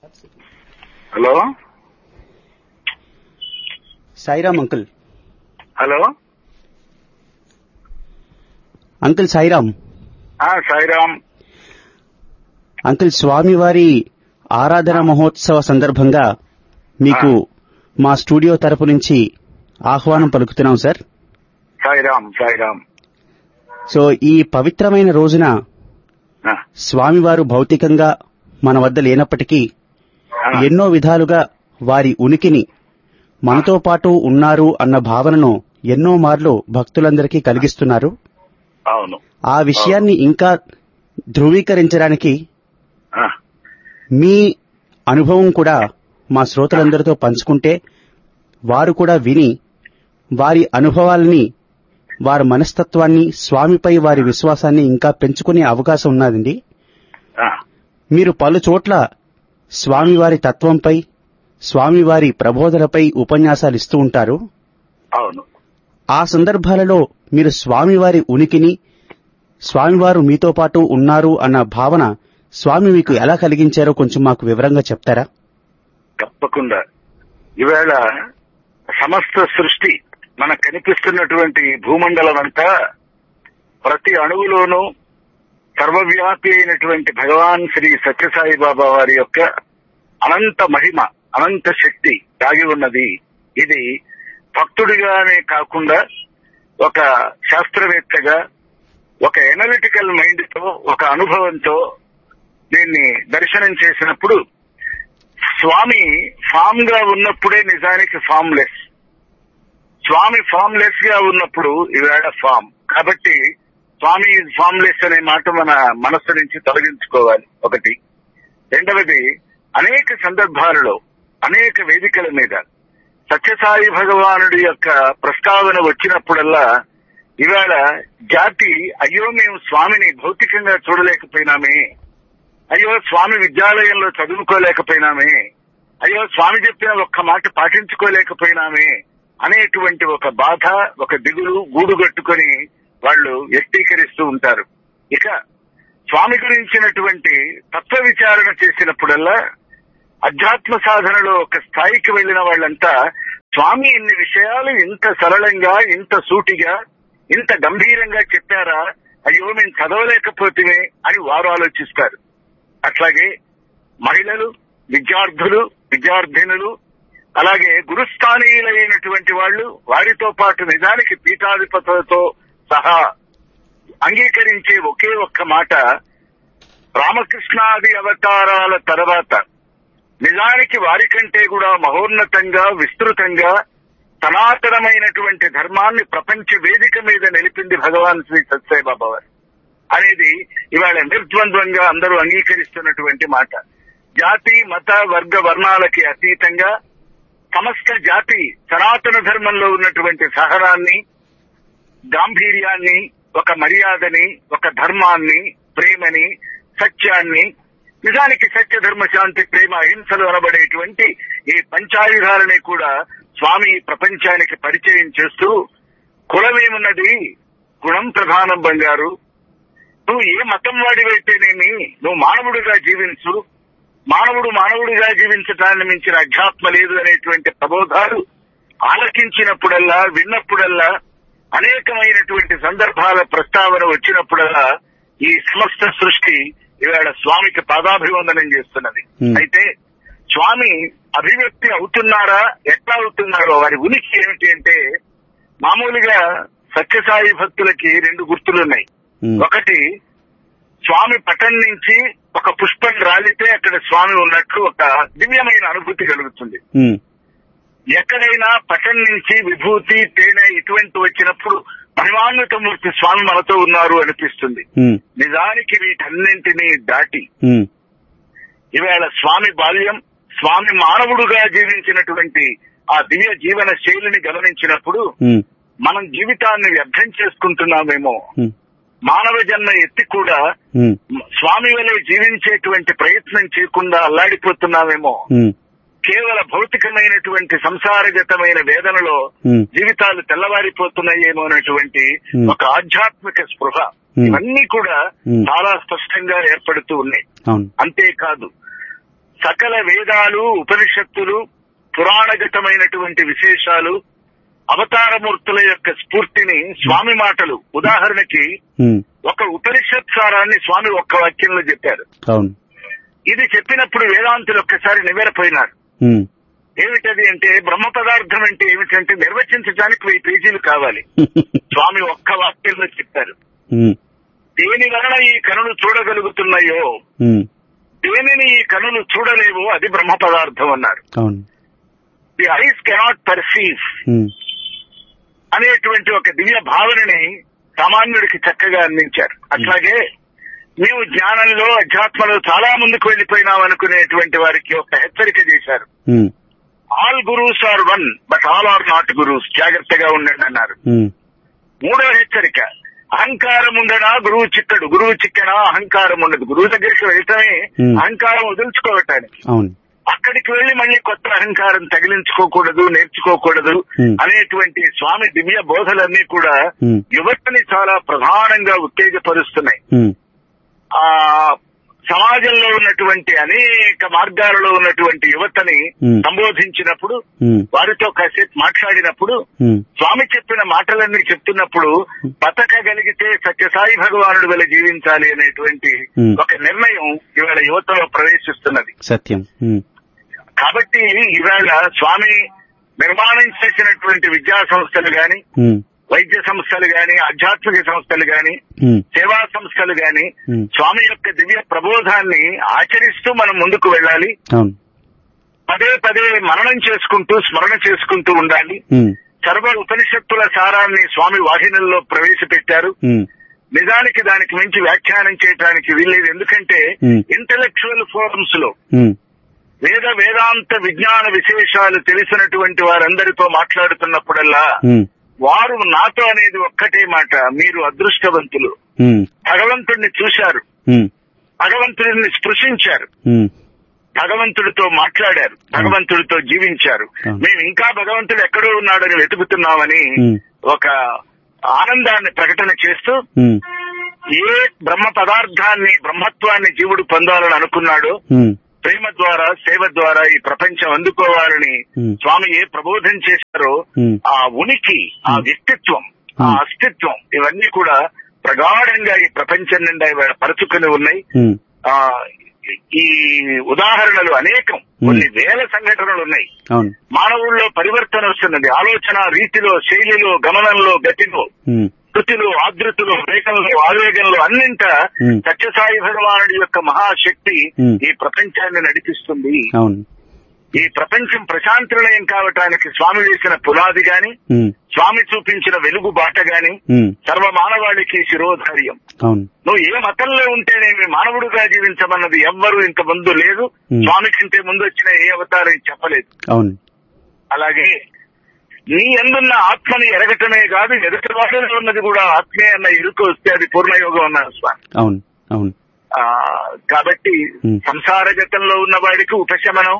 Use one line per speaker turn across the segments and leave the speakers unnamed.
Hello
Sairam uncle.
Hello
uncle Sairam.
Sairam
uncle, స్వామివారి ఆరాధన మహోత్సవ సందర్భంగా మీకు మా స్టూడియో తరపు నుంచి ఆహ్వానం పలుకుతున్నాం సార్.
సాయిరామ్ సాయిరామ్.
సో ఈ పవిత్రమైన రోజున స్వామివారు భౌతికంగా మన వద్ద లేనప్పటికీ ఎన్నో విధాలుగా వారి ఉనికిని మనతో పాటు ఉన్నారు అన్న భావనను ఎన్నో మార్లు భక్తులందరికీ కలిగిస్తున్నారు.
అవును.
ఆ విషయాన్ని ఇంకా ధృవీకరించడానికి మీ అనుభవం కూడా మా శ్రోతలందరితో పంచుకుంటే వారు కూడా విని వారి అనుభవాలని, వారి మనస్తత్వాన్ని, స్వామిపై వారి విశ్వాసాన్ని ఇంకా పెంచుకునే అవకాశం ఉన్నదండి. మీరు పలు చోట్ల స్వామివారి తత్వంపై, స్వామివారి ప్రబోధనపై ఉపన్యాసాలు ఇస్తూ ఉంటారు.
అవును.
ఆ సందర్భాలలో మీరు స్వామివారి ఉనికిని, స్వామివారు మీతో పాటు ఉన్నారు అన్న భావన స్వామి మీకు ఎలా కలిగించారో కొంచెం మాకు వివరంగా చెప్తారా?
తప్పకుండా. ఈవేళ సమస్త సృష్టి మనకు కనిపిస్తున్నటువంటి భూమండలం అంతా ప్రతి అణువులోనూ సర్వవ్యాపి అయినటువంటి భగవాన్ శ్రీ సత్యసాయి బాబా వారి యొక్క అనంత మహిమ, అనంత శక్తి దాగి ఉన్నది. ఇది భక్తుడిగానే కాకుండా ఒక శాస్త్రవేత్తగా, ఒక ఎనలిటికల్ మైండ్ తో, ఒక అనుభవంతో దీన్ని దర్శనం చేసినప్పుడు స్వామి ఫామ్ గా ఉన్నప్పుడే నిజానికి ఫామ్లెస్. స్వామి ఫామ్లెస్ గా ఉన్నప్పుడు ఈవేళ ఫామ్. కాబట్టి స్వామి ఫామ్లెస్ అనే మాట మన మనస్సు నుంచి తొలగించుకోవాలి. ఒకటి. రెండవది, అనేక సందర్భాలలో, అనేక వేదికల మీద సత్యసాయి భగవానుడి యొక్క ప్రస్తావన వచ్చినప్పుడల్లా ఇవాళ జాతి, అయ్యో మేము స్వామిని భౌతికంగా చూడలేకపోయినామే, అయ్యో స్వామి విద్యాలయంలో చదువుకోలేకపోయినామే, అయ్యో స్వామి చెప్పిన ఒక్క మాట పాటించుకోలేకపోయినామే అనేటువంటి ఒక బాధ, ఒక దిగులు గూడుగట్టుకొని వాళ్ళు వ్యక్తీకరిస్తూ ఉంటారు. ఇక స్వామి గురించినటువంటి తత్వ విచారణ చేసినప్పుడల్లా అధ్యాత్మ సాధనలో ఒక స్థాయికి వెళ్లిన వాళ్ళంతా స్వామి ఇన్ని విషయాలు ఇంత సరళంగా, ఇంత సూటిగా, ఇంత గంభీరంగా చెప్పారా, అయ్యో మేము చదవలేకపోతే అని వారు ఆలోచిస్తారు. అట్లాగే మహిళలు, విద్యార్థులు, విద్యార్థినులు, అలాగే గురుస్థానీయులైనటువంటి వాళ్ళు, వారితో పాటు నిజానికి పీఠాధిపతులతో సహా అంగీకరించే ఒకే ఒక్క మాట, రామకృష్ణాది అవతారాల తర్వాత నిజానికి వారికంటే కూడా మహోన్నతంగా, విస్తృతంగా సనాతనమైనటువంటి ధర్మాన్ని ప్రపంచ వేదిక మీద నిలిపింది భగవాన్ శ్రీ సత్యసాయి బాబా వారు అనేది ఇవాళ నిర్ద్వంద్వంగా అందరూ అంగీకరిస్తున్నటువంటి మాట. జాతి, మత, వర్గ, వర్ణాలకి అతీతంగా సమస్త జాతి సనాతన ధర్మంలో ఉన్నటువంటి సహనాన్ని, గాంభీర్యాన్ని, ఒక మర్యాదని, ఒక ధర్మాన్ని, ప్రేమని, సత్యాన్ని, నిజానికి సత్య, ధర్మ, శాంతి, ప్రేమ, అహింసలు అనబడేటువంటి ఈ పంచాయుధాలని కూడా స్వామి ప్రపంచానికి పరిచయం చేస్తూ, కులమేమున్నది, గుణం ప్రధానం బంగారు, నువ్వు ఏ మతం వాడివైతేనేమి నువ్వు మానవుడిగా జీవించు, మానవుడు మానవుడిగా జీవించటాన్ని మించిన అధ్యాత్మ లేదు అనేటువంటి ప్రబోధాలు ఆలకించినప్పుడల్లా, విన్నప్పుడల్లా, అనేకమైనటువంటి సందర్భాల ప్రస్తావన వచ్చినప్పుడల్లా ఈ సమస్త సృష్టి ఇవాళ స్వామికి పాదాభివందనం చేస్తున్నది. అయితే స్వామి అభివ్యక్తి అవుతున్నారా, ఎట్లా అవుతున్నారో, వారి ఉనికి ఏమిటి అంటే, మామూలుగా సత్యసాయి భక్తులకి రెండు గుర్తులున్నాయి. ఒకటి, స్వామి పటం నుంచి ఒక పుష్పం రాలితే అక్కడ స్వామి ఉన్నట్లు ఒక దివ్యమైన అనుభూతి కలుగుతుంది. ఎక్కడైనా పటం నుంచి విభూతి, తేనె ఇటువంటి వచ్చినప్పుడు మహిమాన్వితమూర్తి స్వామి మనతో ఉన్నారు అనిపిస్తుంది. నిజానికి వీటన్నింటినీ దాటి ఈవేళ స్వామి బాల్యం, స్వామి మానవుడుగా జీవించినటువంటి ఆ దివ్య జీవన శైలిని గమనించినప్పుడు మనం జీవితాన్ని వ్యర్థం చేసుకుంటున్నామేమో, మానవ జన్మ ఎత్తి కూడా స్వామి వలె జీవించేటువంటి ప్రయత్నం చేయకుండా అల్లాడిపోతున్నామేమో, కేవల భౌతికమైనటువంటి సంసారగతమైన వేదనలో జీవితాలు తెల్లవారిపోతున్నాయేమో అనేటువంటి ఒక ఆధ్యాత్మిక స్పృహ, ఇవన్నీ కూడా చాలా స్పష్టంగా ఏర్పడుతూ ఉన్నాయి. అంతేకాదు సకల వేదాలు, ఉపనిషత్తులు, పురాణగతమైనటువంటి విశేషాలు, అవతారమూర్తుల యొక్క స్ఫూర్తిని స్వామి మాటలు, ఉదాహరణకి ఒక ఉపనిషత్ సారాన్ని స్వామి ఒక్క వాక్యంలో చెప్పారు. ఇది చెప్పినప్పుడు వేదాంతులు ఒక్కసారి నివ్వెరపోయినారు. ఏమిటది అంటే, బ్రహ్మ పదార్థం అంటే ఏమిటంటే నిర్వచించడానికి 1000 పేజీలు కావాలి. స్వామి ఒక్క వాక్యంలో చెప్పారు. దేని వలన ఈ కనులు చూడగలుగుతున్నాయో, దేనిని ఈ కనులు చూడలేవో అది బ్రహ్మ పదార్థం అన్నారు. ది ఐస్ కెనాట్ పర్సీవ్ అనేటువంటి ఒక దివ్య భావనని సామాన్యుడికి చక్కగా అందించారు. అట్లాగే మేము జ్ఞానంలో, అధ్యాత్మలో చాలా ముందుకు వెళ్లిపోయినాం అనుకునేటువంటి వారికి ఒక హెచ్చరిక చేశారు. All gurus are one but all are not gurus, జాగ్రత్తగా ఉండండి అన్నారు. మూడవ హెచ్చరిక, అహంకారం ఉండనా గురువు చిక్కడు, గురువు చిక్కనా అహంకారం ఉండదు. గురువు దగ్గరికి వెళ్తామే అహంకారం వదులుచుకోవటానికి. అక్కడికి వెళ్లి మళ్ళీ కొత్త అహంకారం తగిలించుకోకూడదు, నేర్చుకోకూడదు అనేటువంటి స్వామి దివ్య బోధలన్నీ కూడా యువతని చాలా ప్రధానంగా ఉత్తేజపరుస్తున్నాయి. ఆ సమాజంలో ఉన్నటువంటి అనేక మార్గాలలో ఉన్నటువంటి యువతని సంబోధించినప్పుడు, వారితో కాసేపు మాట్లాడినప్పుడు, స్వామి చెప్పిన మాటలన్నీ చెప్తున్నప్పుడు బతకగలిగితే సత్యసాయి భగవానుడు వల్ల జీవించాలి అనేటువంటి ఒక నిర్ణయం ఇవాళ యువతలో ప్రవేశిస్తున్నది. సత్యం. కాబట్టి ఇవాళ స్వామి నిర్మాణం చేసినటువంటి విద్యా సంస్థలు గాని, వైద్య సంస్థలు గాని, ఆధ్యాత్మిక సంస్థలు గాని, సేవా సంస్థలు గాని స్వామి యొక్క దివ్య ప్రబోధాన్ని ఆచరిస్తూ మనం ముందుకు వెళ్ళాలి. పదే పదే మననం చేసుకుంటూ, స్మరణ చేసుకుంటూ ఉండాలి. సర్వ ఉపనిషత్తుల సారాన్ని స్వామి వాహినుల్లో ప్రవేశపెట్టారు. నిజానికి దానికి మించి వ్యాఖ్యానం చేయడానికి వీల్లేదు. ఎందుకంటే ఇంటలెక్చువల్ ఫోరమ్స్ లో వేదాంత విజ్ఞాన విశేషాలు తెలిసినటువంటి వారందరితో మాట్లాడుతున్నప్పుడల్లా వారు నాతో అనేది ఒక్కటే మాట, మీరు అదృష్టవంతులు, భగవంతుడిని చూశారు, భగవంతుడిని స్పృశించారు, భగవంతుడితో మాట్లాడారు, భగవంతుడితో జీవించారు. మేము ఇంకా భగవంతుడు ఎక్కడో ఉన్నాడని వెతుకుతున్నామని ఒక ఆనందాన్ని ప్రకటన చేస్తూ, ఏ బ్రహ్మ పదార్థాన్ని, బ్రహ్మత్వాన్ని జీవుడు పొందాలని అనుకున్నాడో ప్రేమ ద్వారా, సేవ ద్వారా ఈ ప్రపంచం అందుకోవాలని స్వామి ఏ ప్రబోధం చేశారో ఆ ఉనికి, ఆ వ్యక్తిత్వం, ఆ అస్తిత్వం ఇవన్నీ కూడా ప్రగాఢంగా ఈ ప్రపంచం నిండా ఇవాళ పరుచుకుని ఉన్నాయి. ఈ ఉదాహరణలు అనేకం, కొన్ని వేల సంఘటనలు ఉన్నాయి. మానవుల్లో పరివర్తన వస్తున్నది. ఆలోచన రీతిలో, శైలిలో, గమనంలో, గతిలో, శృతిలో, ఆదృతిలో, వేగంలో, ఆవేగంలో అన్నింట సత్యసాయి భగవానుడి యొక్క మహాశక్తి ఈ ప్రపంచాన్ని నడిపిస్తుంది. ఈ ప్రపంచం ప్రశాంతనిలయం కావటానికి స్వామి వేసిన పునాది గాని, స్వామి చూపించిన వెలుగు బాట గాని సర్వ మానవాళికి శిరోధార్యం. నువ్వు ఏ మతంలో ఉంటేనేమి మానవుడుగా జీవించమన్నది ఎవ్వరూ ఇంత ముందు లేదు. స్వామి కంటే ముందు వచ్చిన ఏ అవతారం చెప్పలేదు. అలాగే నీ ఎందున్న ఆత్మని ఎరగటమే కాదు, ఎదుటి వాటిలో ఉన్నది కూడా ఆత్మే అన్న ఇరుకు వస్తే అది పూర్ణయోగం అన్నారు స్వామి. కాబట్టి సంసారగతంలో ఉన్న వాడికి ఉపశమనం,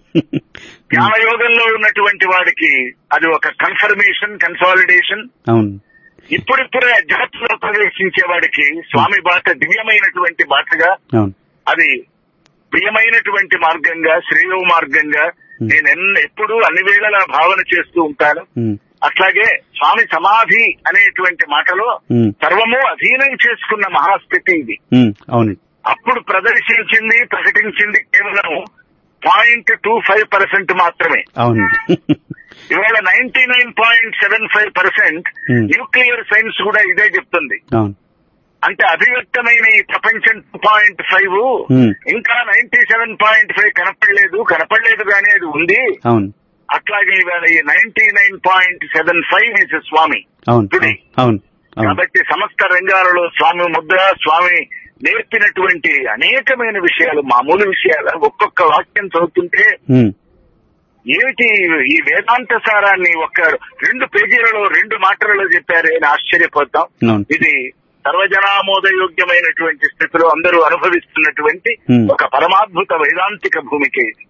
జ్ఞానయోగంలో ఉన్నటువంటి వాడికి అది ఒక కన్ఫర్మేషన్, కన్సాలిడేషన్. ఇప్పుడిప్పుడే అధ్యాత్మంలో ప్రవేశించే వాడికి స్వామి బాట దివ్యమైనటువంటి బాటగా, అది ప్రియమైనటువంటి మార్గంగా, శ్రేయో మార్గంగా నేను ఎప్పుడూ అన్ని వేళలా భావన చేస్తూ ఉంటాను. అట్లాగే స్వామి సమాధి అనేటువంటి మాటలో సర్వము అధీనం చేసుకున్న మహాస్థితి ఇది. అప్పుడు ప్రదర్శించింది, ప్రకటించింది కేవలం 0.25% మాత్రమే. ఇవాళ 99.75% న్యూక్లియర్ సైన్స్ కూడా ఇదే చెప్తుంది. అంటే అభివ్యక్తమైన ఈ ప్రపంచం 2.5, ఇంకా 97.5 కనపడలేదు కానీ అది ఉంది. అట్లాగే ఇవాళ ఈ 99.75 ఇస్ స్వామి టుడే. కాబట్టి సమస్త రంగాలలో స్వామి ముద్ర, స్వామి నేర్పినటువంటి అనేకమైన విషయాలు, మామూలు విషయాలు. ఒక్కొక్క వాక్యం చదువుతుంటే ఏమిటి ఈ వేదాంత సారాన్ని ఒక్క 2 పేజీలలో 2 మాటలలో చెప్పారే అని ఆశ్చర్యపోతాం. ఇది సర్వజనామోదయోగ్యమైనటువంటి స్థితిలో అందరూ అనుభవిస్తున్నటువంటి ఒక పరమాద్భుత వేదాంతిక భూమికే ఇది.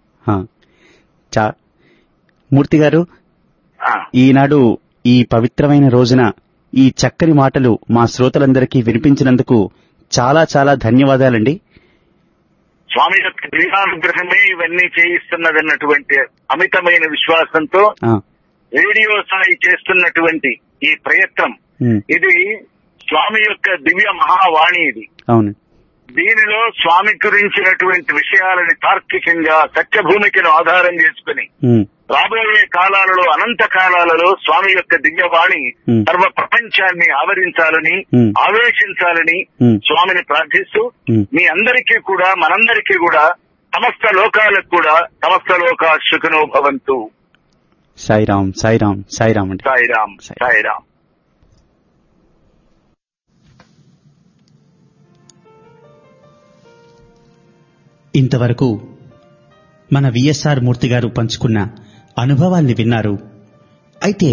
మూర్తి గారు, ఈనాడు ఈ పవిత్రమైన రోజున ఈ చక్కని మాటలు మా శ్రోతలందరికీ వినిపించినందుకు చాలా చాలా ధన్యవాదాలండి.
స్వామి యొక్క దివ్యానుగ్రహమే ఇవన్నీ చేయిస్తున్నదన్నటువంటి అమితమైన విశ్వాసంతో రేడియో సాయి చేస్తున్నటువంటి ఈ ప్రయత్నం, ఇది స్వామి యొక్క దివ్య మహావాణి. ఇది
అవును.
దీనిలో స్వామి గురించినటువంటి విషయాలని తార్కికంగా సత్యభూమికను ఆధారం చేసుకుని రాబోయే కాలాలలో, అనంత కాలాలలో స్వామి యొక్క దివ్యవాణి సర్వ ప్రపంచాన్ని ఆవరించాలని, ఆవేశించాలని స్వామిని ప్రార్థిస్తూ మీ అందరికీ కూడా, మనందరికీ కూడా, సమస్త లోకాలకు కూడా సమస్త లోకా సుఖినో భవంతు.
సాయిరామ్. సాయిరామ్. సాయిరామ్ అండి.
సాయిరామ్. సాయిరామ్.
ఇంతవరకు మన విఎస్ఆర్ మూర్తి గారు పంచుకున్న అనుభవాల్ని విన్నారు. అయితే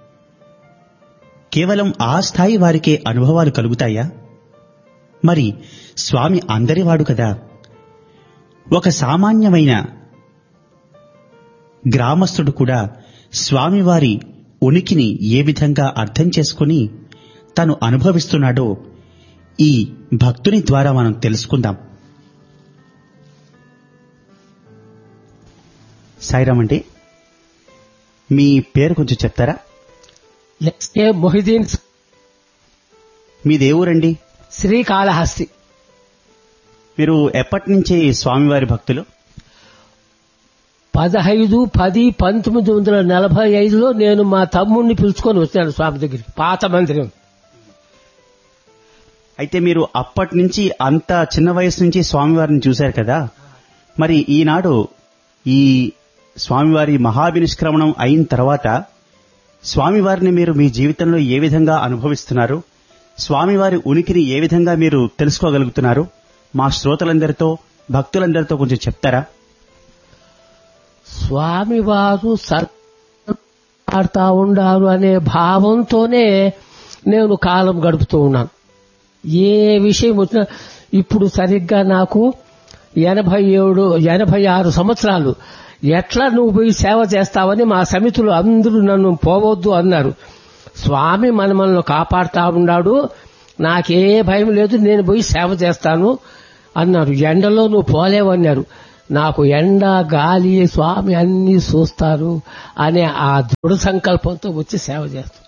కేవలం ఆ స్థాయి వారికే అనుభవాలు కలుగుతాయా? మరి స్వామి అందరివాడు కదా. ఒక సామాన్యమైన గ్రామస్థుడు కూడా స్వామివారి ఉనికిని ఏ విధంగా అర్థం చేసుకుని తను అనుభవిస్తున్నాడో ఈ భక్తుని ద్వారా మనం తెలుసుకుందాం. సాయిరామ్ అండి, మీ పేరు కొంచెం చెప్తారా?
మొహిదీన్.
మీదే ఊరండి?
శ్రీకాళహస్తి.
మీరు ఎప్పటి నుంచి స్వామివారి భక్తులు?
15/10/1945లో నేను మా తమ్ముడిని పిలుచుకొని వచ్చాను స్వామి దగ్గరికి, పాత మందిరం.
అయితే మీరు అప్పటి నుంచి అంత చిన్న వయసు నుంచి స్వామివారిని చూశారు కదా, మరి ఈనాడు ఈ స్వామివారి మహాభినిష్క్రమణం అయిన తర్వాత స్వామివారిని మీరు మీ జీవితంలో ఏ విధంగా అనుభవిస్తున్నారు, స్వామివారి ఉనికిని ఏ విధంగా మీరు తెలుసుకోగలుగుతున్నారు, మా శ్రోతలందరితో, భక్తులందరితో కొంచెం చెప్తారా?
స్వామివారు ఆడుతా ఉండారు అనే భావంతోనే నేను కాలం గడుపుతూ ఉన్నాను. ఏ విషయం వచ్చినా ఇప్పుడు సరిగ్గా నాకు 86 సంవత్సరాలు. ఎట్లా నువ్వు పోయి సేవ చేస్తావని మా సమితులు అందరూ నన్ను పోవద్దు అన్నారు. స్వామి మనల్ని కాపాడుతా ఉన్నాడు, నాకే భయం లేదు, నేను పోయి సేవ చేస్తాను అన్నారు. ఎండలో నువ్వు పోలేవన్నారు. నాకు ఎండ, గాలి, స్వామి అన్ని చూస్తారు అనే ఆ దృఢ సంకల్పంతో వచ్చి సేవ చేస్తాను.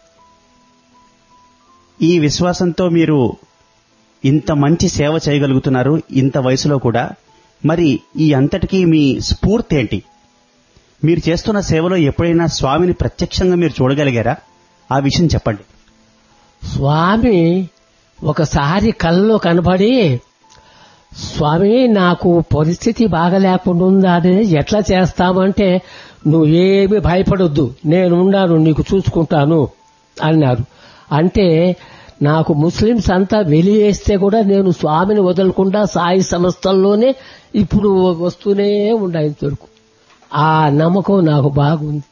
ఈ విశ్వాసంతో మీరు ఇంత మంచి సేవ చేయగలుగుతున్నారు ఇంత వయసులో కూడా. మరి ఈ అంతటికీ మీ స్ఫూర్తి ఏంటి? మీరు చేస్తున్న సేవలో ఎప్పుడైనా స్వామిని ప్రత్యక్షంగా మీరు చూడగలిగారా? ఆ విషయం చెప్పండి.
స్వామి ఒకసారి కల్లో కనబడి, స్వామి నాకు పరిస్థితి బాగలేకుండా ఉందా, ఎట్లా చేస్తామంటే, నువ్వు ఏమి భయపడొద్దు, నేనున్నాను, నీకు చూసుకుంటాను అన్నారు. అంటే నాకు ముస్లిమ్స్ అంతా వెలివేస్తే కూడా నేను స్వామిని వదలకుండా సాయి సంస్థల్లోనే ఇప్పుడు వస్తూనే ఉండా ఇంతవరకు. ఆ నమ్మకం నాకు బాగుంది.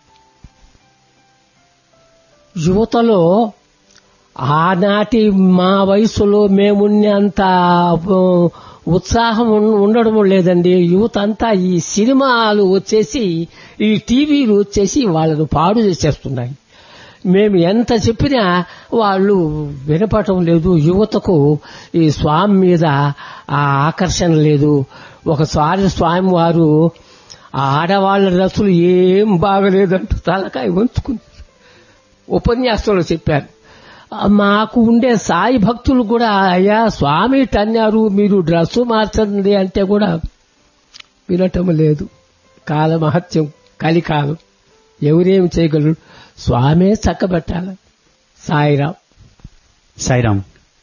యువతలో ఆనాటి మా వయసులో మేమున్నంత ఉత్సాహం ఉండడం లేదండి. యువత అంతా ఈ సినిమాలు వచ్చేసి, ఈ టీవీలు వచ్చేసి వాళ్ళను పాడు చేసేస్తున్నాయి. మేము ఎంత చెప్పినా వాళ్ళు వినపడటం లేదు. యువతకు ఈ స్వామి మీద ఆ ఆకర్షణ లేదు. ఒకసారి స్వామి వారు ఆడవాళ్ల డ్రెస్సులు ఏం బాగలేదంటూ తలకాయ వంచుకుని ఉపన్యాసంలో చెప్పారు. మాకు ఉండే సాయి భక్తులు కూడా, అయ్యా స్వామి అన్నారు, మీరు డ్రెస్సు మార్చండి అంటే కూడా వినటం లేదు. కాలమహత్యం, కలికాలం, ఎవరేం చేయగలరు? స్వామే చక్కబెట్టాలి. సాయిరాం.
సాయిరాం.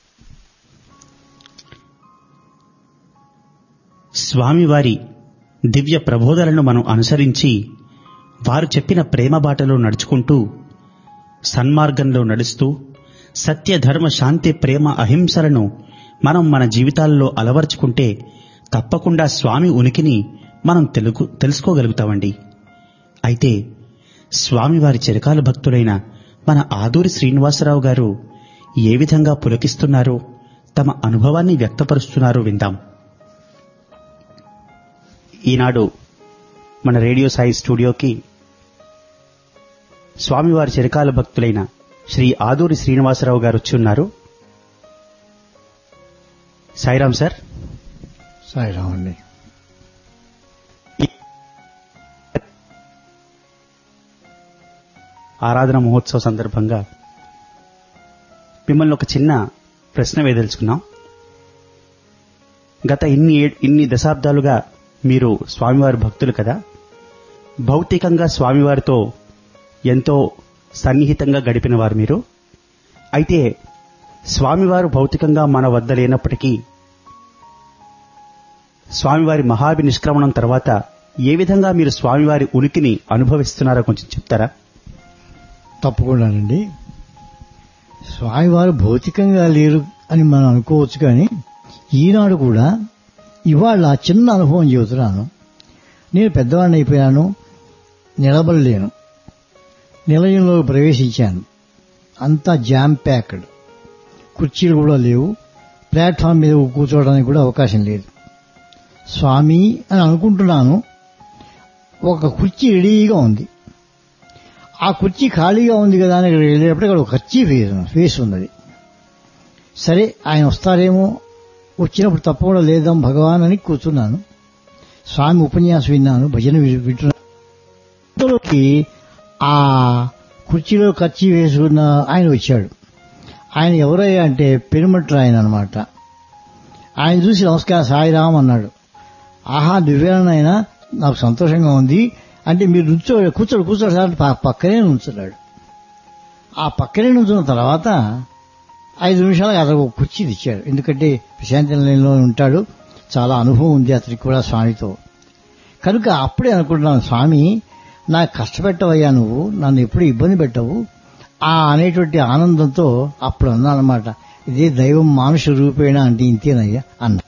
స్వామివారి దివ్య ప్రబోధనలను మనం అనుసరించి, వారు చెప్పిన ప్రేమ బాటలో నడుచుకుంటూ, సన్మార్గంలో నడుస్తూ, సత్య ధర్మ శాంతి ప్రేమ అహింసలను మనం మన జీవితాల్లో అలవర్చుకుంటే తప్పకుండా స్వామి ఉనికిని మనం తెలుసుకోగలుగుతామండి. అయితే స్వామివారి చిరకాల భక్తులైన మన ఆదూరి శ్రీనివాసరావు గారు ఏ విధంగా పులకిస్తున్నారో, తమ అనుభవాన్ని వ్యక్తపరుస్తున్నారో విందాం. ఈనాడు మన రేడియో సాయి స్టూడియోకి స్వామివారి చిరకాల భక్తులైన శ్రీ ఆదూరి శ్రీనివాసరావు గారు వచ్చి ఉన్నారు. సాయిరాం సార్.
సాయిరాం అండి.
ఆరాధన మహోత్సవ సందర్భంగా మిమ్మల్ని ఒక చిన్న ప్రశ్న వేదలుచుకున్నాం. గత ఇన్ని దశాబ్దాలుగా మీరు స్వామివారి భక్తులు కదా, భౌతికంగా స్వామివారితో ఎంతో సన్నిహితంగా గడిపిన వారు మీరు. అయితే స్వామివారు భౌతికంగా మన వద్ద లేనప్పటికీ స్వామివారి మహాభినిష్క్రమణం తర్వాత ఏ విధంగా మీరు స్వామివారి ఉనికిని అనుభవిస్తున్నారో కొంచెం చెప్తారా?
తప్పకుండానండి. స్వామివారు భౌతికంగా లేరు అని మనం అనుకోవచ్చు, కానీ ఈనాడు కూడా ఇవాళ చిన్న అనుభవం చెబుతున్నాను. నేను పెద్దవాడిని అయిపోయాను, నిలబడలేను. నిలయంలో ప్రవేశించాను, అంతా జామ్ ప్యాక్డ్, కుర్చీలు కూడా లేవు, ప్లాట్ఫామ్ మీద కూర్చోవడానికి కూడా అవకాశం లేదు. స్వామి అని అనుకుంటున్నాను, ఒక కుర్చీ రెడీగా ఉంది. ఆ కుర్చీ ఖాళీగా ఉంది కదా అని ఇక్కడ వెళ్ళేటప్పుడు అక్కడ ఒక కర్చీ ఫేస్ ఉన్నది. సరే ఆయన వస్తారేమో, వచ్చినప్పుడు తప్పకుండా లేదాం భగవాన్ అని కూర్చున్నాను. స్వామి ఉపన్యాసం విన్నాను, భజన వింటున్నాను. ఆ కుర్చీలో కర్చీ వేసుకున్న ఆయన వచ్చాడు. ఆయన ఎవరయ్యా అంటే పెరుమట్ల ఆయన అనమాట. ఆయన చూసి నమస్కారం సాయిరామ్ అన్నాడు. ఆహా నువ్వేనైనా, నాకు సంతోషంగా ఉంది అంటే మీరు కూర్చోడు సార్ పక్కనే నుంచున్నాడు. ఆ పక్కనే నుంచున్న తర్వాత 5 నిమిషాలకు అతను ఒక కుర్చీ తెచ్చాడు. ఎందుకంటే ప్రశాంతి నిలయంలో ఉంటాడు, చాలా అనుభవం ఉంది అతనికి కూడా స్వామితో. కనుక అప్పుడే అనుకుంటున్నాను, స్వామి నాకు కష్టపెట్టవయ్యా, నువ్వు నన్ను ఎప్పుడు ఇబ్బంది పెట్టవు అనేటువంటి ఆనందంతో అప్పుడు అన్నానమాట, ఇదే దైవం మానుష రూపేణ అంటే ఇంతేనయ్యా అన్నా.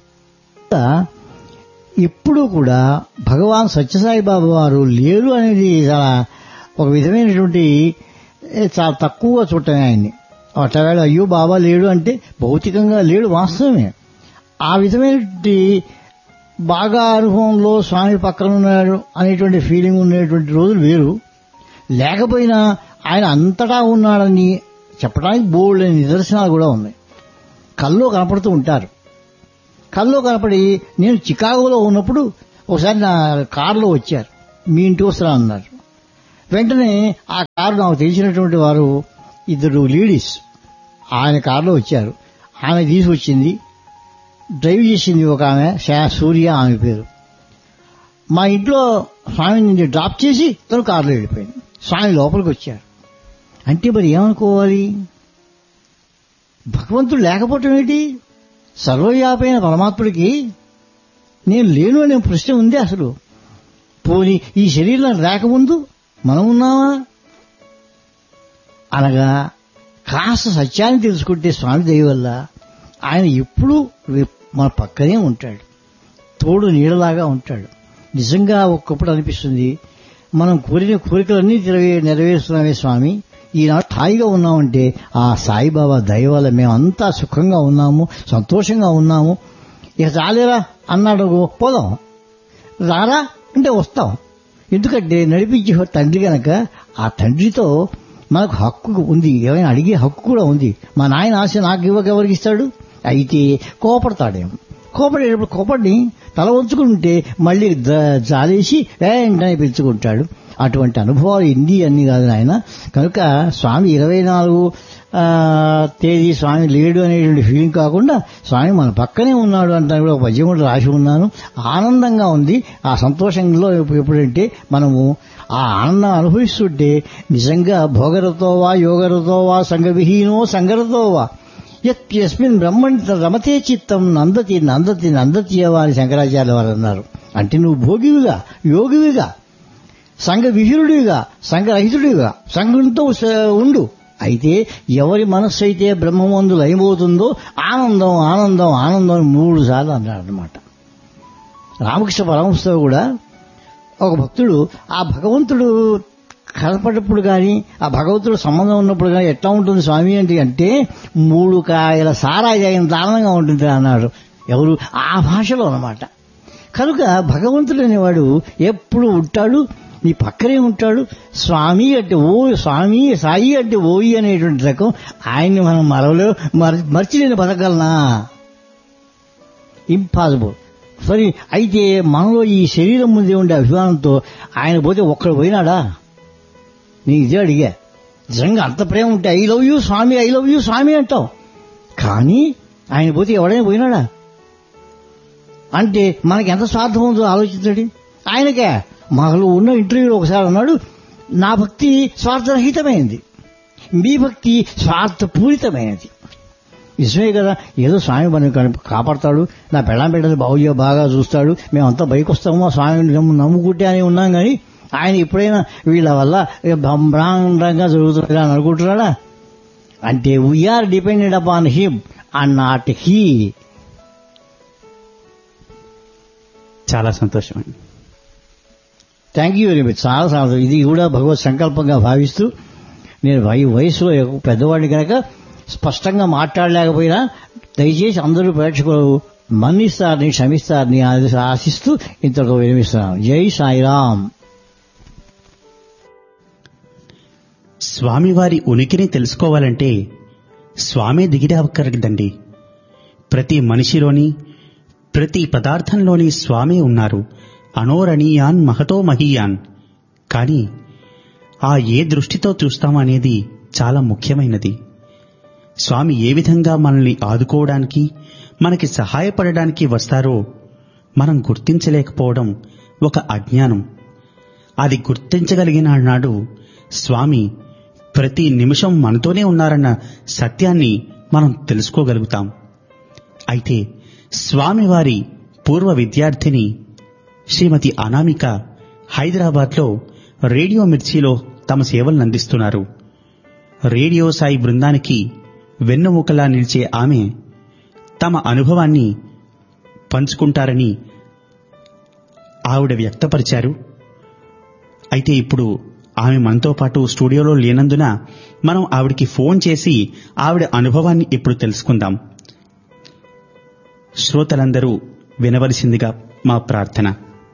ఎప్పుడూ కూడా భగవాన్ సత్యసాయిబాబా వారు లేరు అనేది చాలా ఒక విధమైనటువంటి చాలా తక్కువగా చూడటమే ఆయన్ని. అట్టవేళ అయ్యో బాబా లేడు అంటే భౌతికంగా లేడు వాస్తవమే. ఆ విధమైనటువంటి బాగా అనుభవంలో స్వామి పక్కన ఉన్నాడు అనేటువంటి ఫీలింగ్ ఉండేటువంటి రోజులు వేరు. లేకపోయినా ఆయన అంతటా ఉన్నాడని చెప్పడానికి బోల్డ్ నిదర్శనాలు కూడా ఉన్నాయి. కల్లో కనపడుతూ ఉంటారు. కల్లో కనపడి నేను చికాగోలో ఉన్నప్పుడు ఒకసారి నా కారులో వచ్చారు, మీ ఇంటికి వస్తున్నా అన్నారు. వెంటనే ఆ కారు నాకు తెలిసినటువంటి వారు 2 లేడీస్ ఆయన కారులో వచ్చారు. ఆమె తీసుకొచ్చింది, డ్రైవ్ చేసింది ఒక ఆమె, సూర్య ఆమె పేరు. మా ఇంట్లో స్వామిని డ్రాప్ చేసి తను కారులో వెళ్ళిపోయింది. స్వామి లోపలికి వచ్చారు. అంటే మరి ఏమనుకోవాలి, భగవంతుడు లేకపోవటం ఏంటి? సర్వవ్యాపైన పరమాత్ముడికి నేను లేను అనే ప్రశ్న ఉంది అసలు. పోనీ ఈ శరీరం రాకముందు మనం ఉన్నామా అనగా కాస్త సత్యాన్ని తెలుసుకుంటే స్వామి దయ వల్ల ఆయన ఎప్పుడూ మన పక్కనే ఉంటాడు, తోడు నీడలాగా ఉంటాడు. నిజంగా ఒక్కప్పుడు అనిపిస్తుంది, మనం కోరిన కోరికలన్నీ నెరవేరుస్తున్నామే స్వామి, ఈనాడు హాయిగా ఉన్నామంటే ఆ సాయిబాబా దయ వల్ల మేమంతా సుఖంగా ఉన్నాము, సంతోషంగా ఉన్నాము. ఇక చాలేరా అన్నాడు, పోదాం, రారా అంటే వస్తాం. ఎందుకంటే నడిపించే తండ్రి కనుక ఆ తండ్రితో మనకు హక్కు ఉంది, ఏమైనా అడిగే హక్కు కూడా ఉంది. మా నాయన ఆశ నాకు ఎవరికి ఇస్తాడు? అయితే కోపడతాడేమో. కోపడేటప్పుడు కోపడిని తల వంచుకుంటే మళ్ళీ జాలేసి వెంటనే పిలుచుకుంటాడు. అటువంటి అనుభవాలు అన్ని కాదు ఆయన. కనుక స్వామి 24 తేదీ స్వామి లేడు అనేటువంటి ఫీలింగ్ కాకుండా స్వామి మన పక్కనే ఉన్నాడు అంటే కూడా ఒక పద్యం కూడా రాసి ఉన్నాను. ఆనందంగా ఉంది. ఆ సంతోషంలో ఎప్పుడంటే మనము ఆ ఆనందం అనుభవిస్తుంటే నిజంగా భోగరతోవా యోగరతోవా సంగవిహీనో సంగరతోవా యస్మిన్ బ్రహ్మణి రమతే చిత్తం నందతి నందతి నందతీయవా అని శంకరాచార్య వారు అన్నారు. అంటే నువ్వు భోగివిగా, యోగివిగా, సంఘ విహీనుడిగా, సంఘరహితుడిగా సంఘంతో ఉండు. అయితే ఎవరి మనస్సు అయితే బ్రహ్మమందు లయమవుతుందో ఆనందం ఆనందం ఆనందం 3 సార్లు అన్నాడనమాట. రామకృష్ణ పరమహంస కూడా ఒక భక్తుడు ఆ భగవంతుడు కనపడప్పుడు కానీ ఆ భగవంతుడు సంబంధం ఉన్నప్పుడు కానీ ఎట్లా ఉంటుంది స్వామి అంటే 3 కాయల సారాయి అయినంత ఆనందంగా ఉంటుంది అన్నాడు. ఎవరు? ఆ భాషలో అన్నమాట. కనుక భగవంతుడు అనేవాడు ఎప్పుడు ఉంటాడు, నీ పక్కనే ఉంటాడు. స్వామి అంటే ఓ స్వామి, సాయి అంటే ఓయి అనేటువంటి రకం. ఆయన్ని మనం మర్చిలేని బతకగలనా? ఇంపాసిబుల్. సరే, అయితే మనలో ఈ శరీరం ముందే ఉండే అభిమానంతో ఆయన పోతే ఒక్కడు పోయినాడా? నేను ఇదే అడిగా. నిజంగా అంత ప్రేమ ఉంటే I love you Swamy, I love you స్వామి అంటాం. కానీ ఆయన పోతే ఎవడైనా పోయినాడా అంటే మనకి ఎంత స్వార్థం ఉందో ఆలోచించండి. ఆయనకే మాలో ఉన్న ఇంటర్వ్యూలో ఒకసారి అన్నాడు, నా భక్తి స్వార్థరహితమైనది, మీ భక్తి స్వార్థపూరితమైనది. నిజమే కదా, ఏదో స్వామి మనం కాపాడతాడు, నా పెళ్ళాం బిడ్డలు బాగా చూస్తాడు, మేమంతా బయటకు వస్తాము, ఆ స్వామిని నమ్ముకుంటే అని ఉన్నాం. కానీ ఆయన ఎప్పుడైనా వీళ్ళ వల్ల బ్రహ్మాండంగా జరుగుతుంది అని అనుకుంటున్నాడా అంటే we are depended upon him and not he.
చాలా సంతోషం అండి.
Thank you very much. చాలా సంతోషం. ఇది కూడా భగవత్ సంకల్పంగా భావిస్తూ నేను వయసులో పెద్దవాడిని కనుక స్పష్టంగా మాట్లాడలేకపోయినా దయచేసి అందరూ ప్రేక్షకులు మన్నిస్తారని క్షమిస్తారని ఆశిస్తూ ఇంతతో విరమిస్తున్నాను. జై సాయిరామ్.
స్వామివారి ఉనికిని తెలుసుకోవాలంటే స్వామే దిగిరావక్కర్లేదండి. ప్రతి మనిషిలోని ప్రతి పదార్థంలోని స్వామి ఉన్నారు. అనోరణీయాన్ మహతో మహీయాన్. కానీ ఆ ఏ దృష్టితో చూస్తామనేది చాలా ముఖ్యమైనది. స్వామి ఏ విధంగా మనల్ని ఆదుకోవడానికి మనకి సహాయపడడానికి వస్తారో మనం గుర్తించలేకపోవడం ఒక అజ్ఞానం. అది గుర్తించగలిగిన నాడు స్వామి ప్రతి నిమిషం మనతోనే ఉన్నారన్న సత్యాన్ని మనం తెలుసుకోగలుగుతాం. అయితే స్వామివారి పూర్వ విద్యార్థిని శ్రీమతి అనామిక హైదరాబాద్లో రేడియో మిర్చిలో తమ సేవలను అందిస్తున్నారు. రేడియో సాయి బృందానికి వెన్నెముకలా నిలిచే ఆమె తమ అనుభవాన్ని పంచుకుంటారని ఆవిడ వ్యక్తపరిచారు. అయితే ఇప్పుడు ఆమె మనతో పాటు స్టూడియోలో లేనందున మనం ఆవిడికి ఫోన్ చేసి ఆవిడ అనుభవాన్ని ఇప్పుడు తెలుసుకుందాం. శ్రోతలందరూ వినవలసిందిగా మా ప్రార్థన.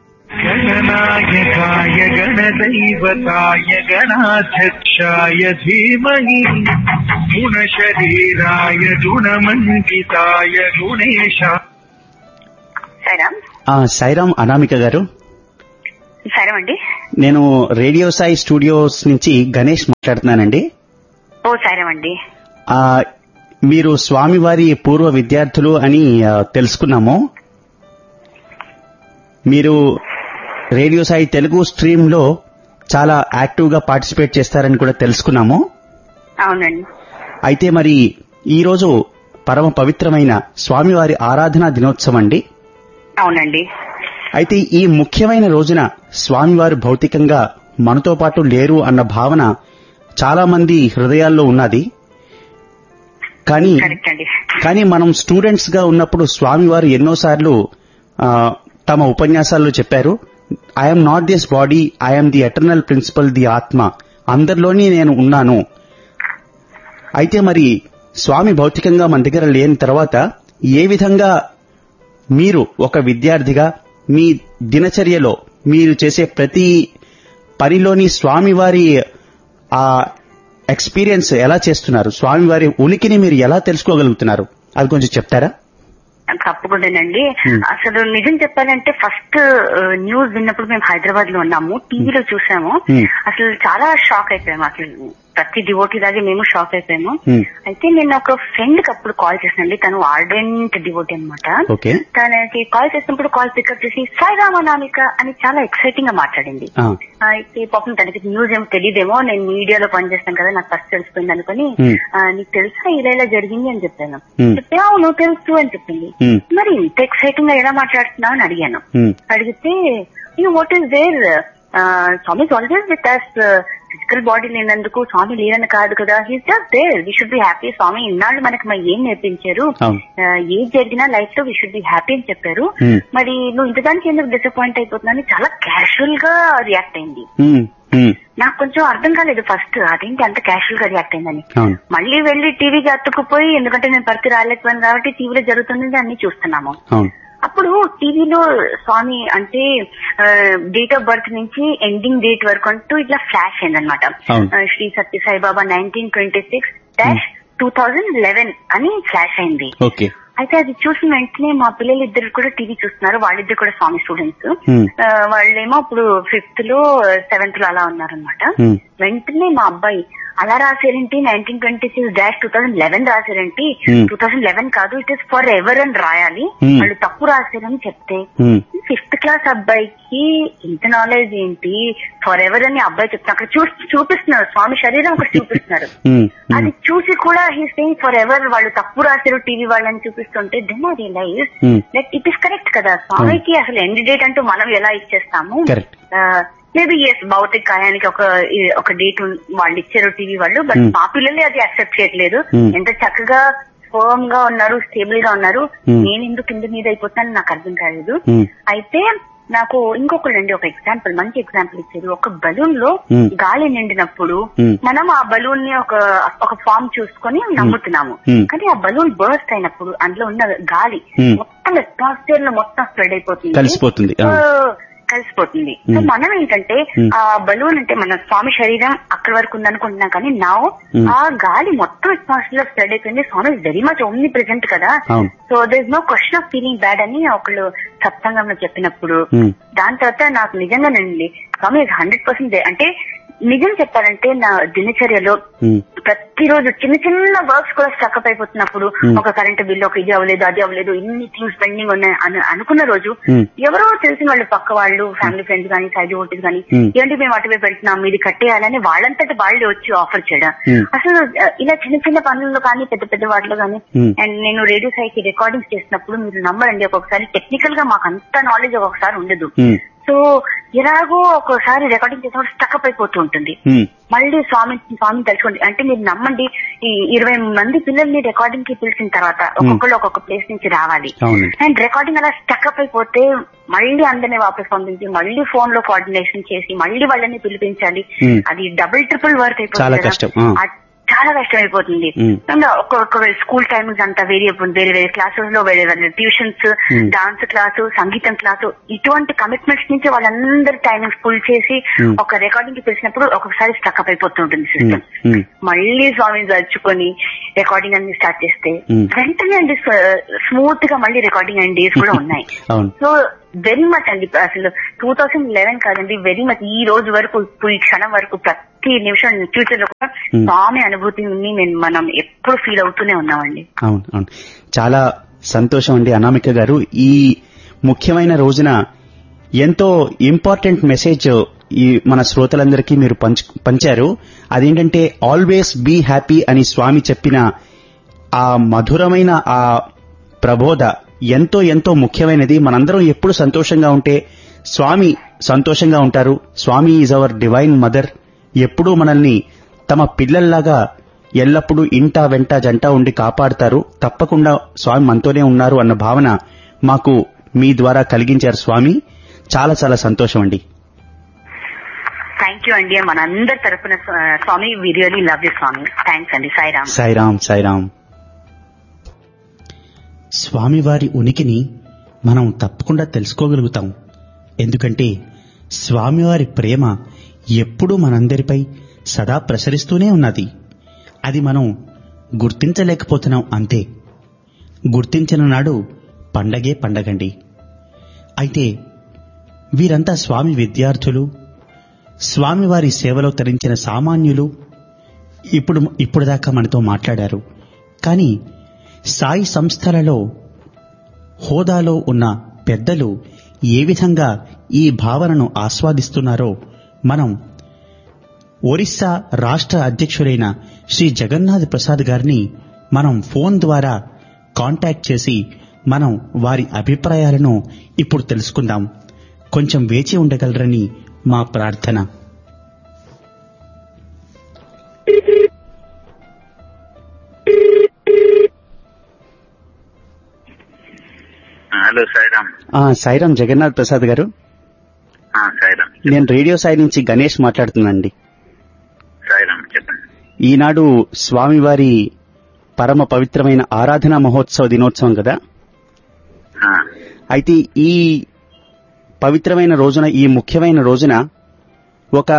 గణనాయకాయ గణదైవతాయ గణాధ్యక్షాయ ధీమహి గుణశరీరాయ గుణమండితాయ గుణేశ.
సాయిరామ్ అనామిక గారు.
సరే అండి.
నేను రేడియో సాయి స్టూడియోస్ నుంచి గణేష్ మాట్లాడుతున్నానండి.
ఓ సరే అండి.
మీరు స్వామివారి పూర్వ విద్యార్థులు అని తెలుసుకున్నాము. మీరు రేడియో సాయి తెలుగు స్ట్రీమ్ లో చాలా యాక్టివ్ గా పార్టిసిపేట్ చేస్తారని కూడా తెలుసుకున్నాము.
అవునండి.
అయితే మరి ఈ రోజు పరమ పవిత్రమైన స్వామివారి ఆరాధనా దినోత్సవం అండి.
అవునండి.
అయితే ఈ ముఖ్యమైన రోజున స్వామివారు భౌతికంగా మనతో పాటు లేరు అన్న భావన చాలా మంది హృదయాల్లో ఉన్నది. కానీ మనం స్టూడెంట్స్ గా ఉన్నప్పుడు స్వామివారు ఎన్నోసార్లు తమ ఉపన్యాసాల్లో చెప్పారు, I'm not this body, I'm the eternal principal, the ఆత్మ, అందరిలోని నేను ఉన్నాను. అయితే మరి స్వామి భౌతికంగా మన దగ్గర లేని తర్వాత ఏ విధంగా మీరు ఒక విద్యార్థిగా మీ దినచర్యలో మీరు చేసే ప్రతి పనిలోని స్వామివారి ఆ ఎక్స్పీరియన్స్ ఎలా చేస్తున్నారు, స్వామివారి ఉనికిని మీరు ఎలా తెలుసుకోగలుగుతున్నారు, అది కొంచెం చెప్తారా?
తప్పకుండానండి. అసలు నిజం చెప్పాలంటే ఫస్ట్ న్యూస్ విన్నప్పుడు మేము హైదరాబాద్ లో ఉన్నాము, టీవీలో చూసాము. అసలు చాలా షాక్ అయిపోయాము. అసలు ప్రతి డివోటీ లాగే మేము షాక్ అయిపోయాము. అయితే నేను ఒక ఫ్రెండ్ కి అప్పుడు కాల్ చేసానండి. తను ఆర్డెంట్ డివోటీ అనమాట. తనకి కాల్ చేసినప్పుడు కాల్ పికప్ చేసి సాయిరామ్ అనామిక అని చాలా ఎక్సైటింగ్ గా మాట్లాడింది. అయితే పాపం తనకి న్యూస్ ఏమో తెలియదేమో, నేను మీడియాలో పనిచేస్తాను కదా, నాకు ఫస్ట్ తెలిసిపోయింది అనుకుని నీకు తెలుసా ఇలా జరిగింది అని చెప్పాను. చెప్తే అవును తెలుసు అని చెప్పింది. మరి ఇంత ఎక్సైటింగ్ గా ఎలా మాట్లాడుతున్నావు అని అడిగాను. అడిగితే what is there, Swamy is always with us, physical body లేనందుకు స్వామి లేరని కాదు కదా, he's just there, we should be happy. స్వామి ఇన్నాళ్ళు మనకి మరి ఏం నేర్పించారు, ఏం జరిగినా లైఫ్ లో వీ షుడ్ బి హ్యాపీ అని చెప్పారు. మరి నువ్వు ఇంతదానికి ఎందుకు డిసప్పాయింట్ అయిపోతున్నావు చాలా క్యాషువల్ గా రియాక్ట్ అయింది. నాకు కొంచెం అర్థం కాలేదు ఫస్ట్, అదేంటి అంత క్యాషువల్ గా రియాక్ట్ అయిందని. మళ్ళీ వెళ్లి టీవీకి అతుక్కుపోయి, ఎందుకంటే నేను పరిస్థితి రాలేకపోయాను కాబట్టి టీవీలో జరుగుతుంది అన్ని చూస్తున్నాము. అప్పుడు టీవీలో స్వామి అంటే డేట్ ఆఫ్ బర్త్ నుంచి ఎండింగ్ డేట్ వరకు అంటూ ఇట్లా ఫ్లాష్ అయిందనమాట. శ్రీ సత్య సాయిబాబా 1926-2011 అని ఫ్లాష్ అయింది. అయితే అది చూసిన వెంటనే మా పిల్లలు ఇద్దరు కూడా టీవీ చూస్తున్నారు. వాళ్ళిద్దరు కూడా స్వామి స్టూడెంట్స్. వాళ్ళేమో ఇప్పుడు 5th లో 7th లో అలా ఉన్నారనమాట. వెంటనే మా అబ్బాయి అలా రాశారేంటి 1926-2011 రాశారేంటి, 2011 కాదు ఇట్ ఇస్ ఫర్ ఎవర్ అని రాయాలి, వాళ్ళు తప్పు రాశారని చెప్తే 5th క్లాస్ అబ్బాయికి ఇంత నాలెడ్జ్ ఏంటి, ఫర్ ఎవర్ అని అబ్బాయి చెప్తాను. అక్కడ చూపిస్తున్నారు స్వామి శరీరం అక్కడ చూపిస్తున్నారు. అది చూసి కూడా హీ సేయింగ్ ఫర్ ఎవర్ వాళ్ళు తప్పు రాశారు టీవీ వాళ్ళని చూపిస్తుంటే then I realise that it is correct కదా. స్వామికి అసలు ఎండ్ డేట్ అంటూ మనం ఎలా ఇచ్చేస్తాము. మేబీ ఎస్ భౌతిక కాయానికి ఒక డేట్ వాళ్ళు ఇచ్చారు టీవీ వాళ్ళు, బట్ మా పిల్లలే అది యాక్సెప్ట్ చేయట్లేదు. ఎంత చక్కగా ఫర్మ్ గా ఉన్నారు, స్టేబుల్ గా ఉన్నారు, నేను ఎందుకు కింద మీద అయిపోతానని నాకు అర్థం కాలేదు. అయితే నాకు ఇంకొకళ్ళండి ఒక ఎగ్జాంపుల్, మంచి ఎగ్జాంపుల్ ఇచ్చారు. ఒక బలూన్ లో గాలి నిండినప్పుడు మనం ఆ బలూన్ ని ఒక ఫామ్ చూసుకొని నమ్ముతున్నాము, కానీ ఆ బలూన్ బర్స్ట్ అయినప్పుడు అందులో ఉన్న గాలి మొత్తం అట్మాస్ఫియర్ లో మొత్తం స్ప్రెడ్ అయిపోతుంది, కలిసిపోతుంది. సో మనం ఏంటంటే ఆ బలూన్ అంటే మన స్వామి శరీరం అక్కడి వరకు ఉందనుకుంటున్నాం, కానీ నా ఆ గాలి మొత్తం అట్మాస్ఫియర్ లో స్ప్రెడ్ అయిపోయింది. స్వామి is very much omni present కదా. So there is no question of feeling bad అని ఒకళ్ళు సత్సంగంలో చెప్పినప్పుడు దాని తర్వాత నాకు నిజంగానండి స్వామి 100% అంటే నిజం చెప్పాలంటే నా దినచర్యలో ప్రతిరోజు చిన్న చిన్న వర్క్స్ కూడా స్టక్అప్ అయిపోతున్నప్పుడు, ఒక కరెంట్ బిల్, ఒక ఇది అవ్వలేదు అది అవ్వలేదు, ఇన్ని థింగ్స్ పెండింగ్ ఉన్నాయి అనుకున్న రోజు ఎవరో తెలిసిన వాళ్ళు పక్క వాళ్ళు ఫ్యామిలీ ఫ్రెండ్స్ కానీ సైడ్ ఓటీస్ కానీ ఏంటి మేము అటువైపు వెళ్తున్నాం మీది కట్టేయాలని వాళ్ళంతటి వాళ్ళే వచ్చి ఆఫర్ చేయడం. అసలు ఇలా చిన్న చిన్న పనుల్లో కానీ పెద్ద పెద్ద వాటిలో కానీ. అండ్ నేను రేడియో సాయికి రికార్డింగ్స్ చేసినప్పుడు మీరు నమ్మరండి, ఒక్కొక్కసారి టెక్నికల్ గా మాకు అంత నాలెడ్జ్ ఒక్కొక్కసారి ఉండదు. సో ఎలాగో ఒక్కోసారి రికార్డింగ్ చేసినప్పుడు స్టక్అప్ అయిపోతూ ఉంటుంది. మళ్ళీ స్వామిని తలుచుకోండి అంటే మీరు నమ్మండి, ఈ 20 మంది పిల్లల్ని రికార్డింగ్ కి పిలిచిన తర్వాత ఒక్కొక్కళ్ళు ఒక్కొక్క ప్లేస్ నుంచి రావాలి. అండ్ రికార్డింగ్ అలా స్టక్అప్ అయిపోతే మళ్ళీ అందరినీ వాపస్ పంపించి మళ్ళీ ఫోన్ లో కోఆర్డినేషన్ చేసి మళ్ళీ వాళ్ళని పిలిపించాలి. అది డబుల్ ట్రిపుల్ వర్క్ అయిపోతుంది, చాలా కష్టం అయిపోతుంది. ఒక్కొక్క స్కూల్ టైమింగ్స్ అంతా వేరే వేరే క్లాసెస్ లో వేరే ట్యూషన్స్, డాన్స్ క్లాసు, సంగీతం క్లాసు, ఇటువంటి కమిట్మెంట్స్ నుంచి వాళ్ళందరి టైమింగ్స్ ఫుల్ చేసి ఒక రికార్డింగ్ కి పిలిచినప్పుడు ఒక్కొక్కసారి స్టక్అప్ అయిపోతుంటుంది సిస్టమ్. మళ్ళీ స్వామిని తలుచుకొని రికార్డింగ్ అన్ని స్టార్ట్ చేస్తే వెంటనే అండి స్మూత్ గా మళ్ళీ రికార్డింగ్ అయిన డేస్ కూడా ఉన్నాయి. సో వెరీ మచ్ అండి అసలు 2011 కాదండి, వెరీ మచ్ ఈ రోజు వరకు ఈ క్షణం వరకు ప్రతి నిమిషం ఫ్యూచర్ లో కూడా స్వామి అనుభూతిని మనం ఎప్పుడు ఫీల్ అవుతూనే ఉన్నామండి.
అవును అవును, చాలా సంతోషం అండి అనామిక గారు. ఈ ముఖ్యమైన రోజున ఎంతో ఇంపార్టెంట్ మెసేజ్ ఈ మన శ్రోతలందరికీ మీరు పంచారు. అదేంటంటే ఆల్వేస్ బీ హ్యాపీ అని స్వామి చెప్పిన ఆ మధురమైన ఆ ప్రబోధ ఎంతో ఎంతో ముఖ్యమైనది. మనందరం ఎప్పుడు సంతోషంగా ఉంటే స్వామి సంతోషంగా ఉంటారు. స్వామి ఈజ్ అవర్ డివైన్ మదర్. ఎప్పుడూ మనల్ని తమ పిల్లల్లాగా ఎల్లప్పుడూ ఇంట వెంట జంట ఉండి కాపాడతారు. తప్పకుండా స్వామి మనతోనే ఉన్నారు అన్న భావన మాకు మీ ద్వారా కలిగించారు స్వామి. చాలా చాలా సంతోషం అండి.
థ్యాంక్ యూ అండి, మనందరి తరఫున స్వామి వి really love you Swamy. Thanks అండి. సాయిరామ్
సాయిరామ్ సాయిరామ్. స్వామివారి ఉనికిని మనం తప్పకుండా తెలుసుకోగలుగుతాం. ఎందుకంటే స్వామివారి ప్రేమ ఎప్పుడూ మనందరిపై సదా ప్రసరిస్తూనే ఉన్నది. అది మనం గుర్తించలేకపోతున్నాం అంతే. గుర్తించిన నాడు పండగే పండగండి. అయితే వీరంతా స్వామి విద్యార్థులు, స్వామివారి సేవలో తరించిన సామాన్యులు ఇప్పుడు దాకా మనతో మాట్లాడారు. కానీ సాయి సంస్థలలో హోదాలో ఉన్న పెద్దలు ఏ విధంగా ఈ భావనను ఆస్వాదిస్తున్నారో మనం ఒరిస్సా రాష్ట్ర అధ్యక్షుడైన శ్రీ జగన్నాథ్ ప్రసాద్ గారిని మనం ఫోన్ ద్వారా కాంటాక్ట్ చేసి మనం వారి అభిప్రాయాలను ఇప్పుడు తెలుసుకుందాం. కొంచెం వేచి ఉండగలరని మా ప్రార్థన.
హలో సాయిరామ్.
సాయిరామ్ జగన్నాథ్ ప్రసాద్ గారు.
సాయిరామ్.
నేను రేడియో సాయి నుంచి గణేష్ మాట్లాడుతున్నానండి.
సాయిరామ్ చెప్పండి.
ఈనాడు స్వామివారి పరమ పవిత్రమైన ఆరాధనా మహోత్సవ దినోత్సవం కదా. అయితే ఈ పవిత్రమైన రోజున, ఈ ముఖ్యమైన రోజున ఒక